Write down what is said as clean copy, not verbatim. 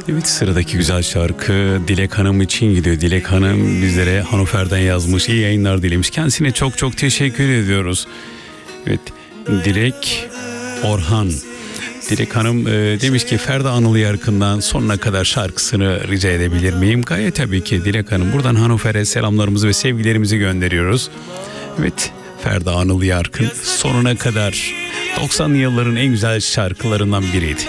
Evet, sıradaki güzel şarkı Dilek Hanım için gidiyor. Dilek Hanım bizlere Hannover'den yazmış, iyi yayınlar dilemiş. Kendisine çok çok teşekkür ediyoruz. Evet, Dilek Orhan. Dilek Hanım demiş ki Ferda Anıl Yarkın'dan sonuna kadar şarkısını rica edebilir miyim? Gayet tabii ki Dilek Hanım. Buradan Hannover'e selamlarımızı ve sevgilerimizi gönderiyoruz. Evet, Ferda Anıl Yarkın sonuna kadar 90'lı yılların en güzel şarkılarından biriydi.